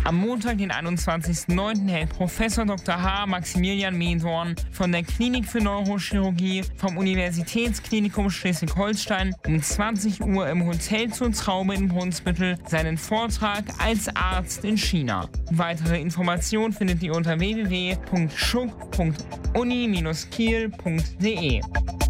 Am Montag, den 21.09., hält Professor Dr. H. Maximilian Mehdorn von der Klinik für Neurochirurgie vom Universitätsklinikum Schleswig-Holstein um 20 Uhr im Hotel zur Traube in Brunsbüttel seinen Vortrag als Arzt in China. Weitere Informationen findet ihr unter www.schuck.uni-kiel.de.